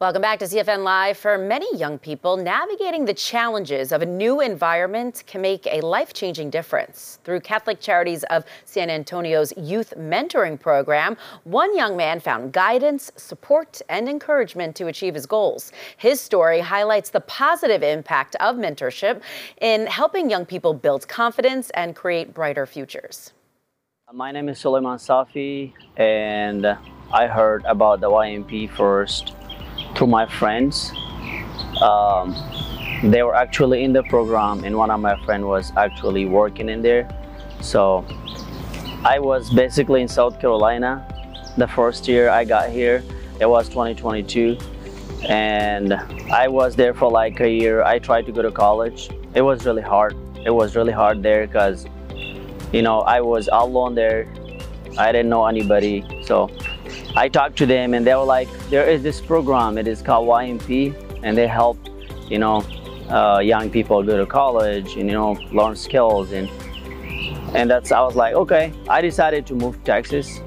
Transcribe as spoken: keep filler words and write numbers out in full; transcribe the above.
Welcome back to C F N Live. For many young people, navigating the challenges of a new environment can make a life-changing difference. Through Catholic Charities of San Antonio's Youth Mentoring Program, one young man found guidance, support, and encouragement to achieve his goals. His story highlights the positive impact of mentorship in helping young people build confidence and create brighter futures. My name is Suleiman Safi, and I heard about the Y M P first through my friends. Um, they were actually in the program, and one of my friends was actually working in there. So I was basically in South Carolina the first year I got here. It was twenty twenty-two, and I was there for like a year. I tried to go to college. It was really hard. It was really hard there because, you know, I was alone there. I didn't know anybody. So I talked to them, and they were like, there is this program, it is called Y M P, and they help, you know, uh, young people go to college and, you know, learn skills. And and that's, I was like, okay. I decided to move to Texas.